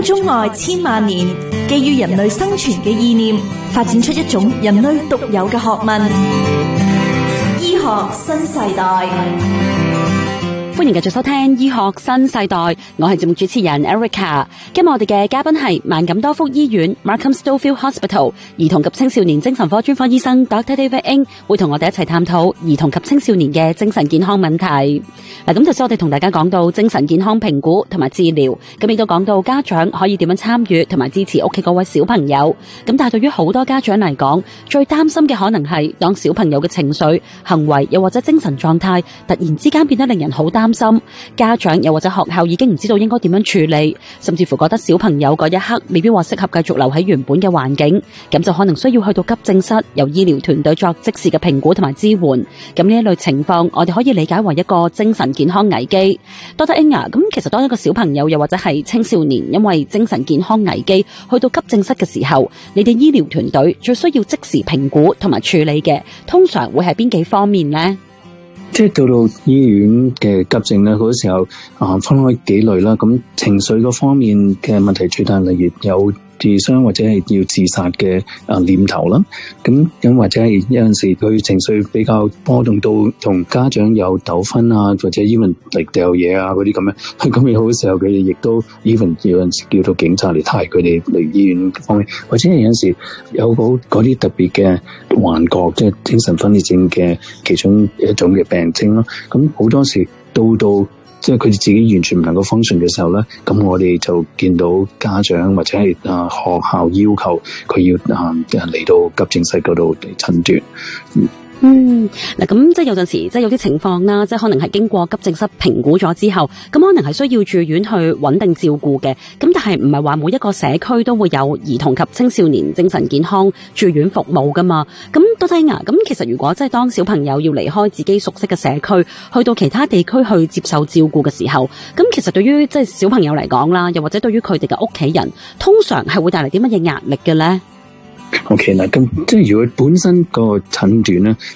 中外千萬年，基於人類生存嘅意念，發展出一種人類獨有嘅學問——醫學新世代。 歡迎繼續收聽醫學新世代，我係節目主持人 Erica。今日我哋嘅嘉賓係萬錦多福醫院 Markham Stouffville Hospital 兒童及青少年精神科專科醫生 Dr. David Ng， 會同我哋一齊探討兒童及青少年嘅精神健康問題。咁頭先我哋同大家講到精神健康評估同埋治療，咁亦都講到家長可以點樣參與同埋支持屋企嗰位小朋友。咁但係對於好多家長嚟講，最擔心嘅可能係當小朋友嘅情緒、行為又或者精神狀態突然之間變得令人好擔心，家長又或者學校已經唔知道應該點樣處理，甚至乎覺得小朋友嗰一刻未必話適合繼續留喺原本嘅環境，咁就可能需要去到急症室，由醫療團隊作即時嘅評估同埋支援。咁呢一類情況，我哋可以理解為一個精神健康危機。Dr. Ng，咁其實當一個小朋友又或者係青少年因為精神健康危機去到急症室嘅時候，你哋醫療團隊最需要即時評估同埋處理嘅，通常會係邊幾方面呢？ 即係到醫院嘅急症咧，嗰時候分開幾類啦。咁情緒嗰方面嘅問題最大，例如有自傷或者係要自殺嘅念頭啦。咁或者係有陣時佢情緒比較波動到同家長有糾紛啊，或者 even 嚟掉嘢啊嗰啲咁樣。咁有好時候佢哋亦都 even 有陣時叫到警察嚟帶佢哋嚟醫院方面，或者係有陣時有嗰啲特別嘅幻覺，即係精神分裂症嘅其中一種嘅病徵咯。咁好多時到即係佢哋自己完全唔能夠 function 嘅時候咧，咁我哋就見到家長或者係學校要求佢要嚟到急症室嗰度嚟診斷。 嗱，咁即係有陣時，即係有啲情況啦，即係可能係經過急症室評估咗之後，咁可能係需要住院去穩定照顧嘅。咁但係唔係話每一個社區都會有兒童及青少年精神健康住院服務噶嘛？咁Dr. Ng，咁其實如果即係當小朋友要離開自己熟悉嘅社區，去到其他地區去接受照顧嘅時候，咁其實對於即係小朋友嚟講啦，又或者對於佢哋嘅屋企人，通常係會帶嚟啲乜嘢壓力嘅咧？ OK 嗱，咁即係如果本身個診斷咧，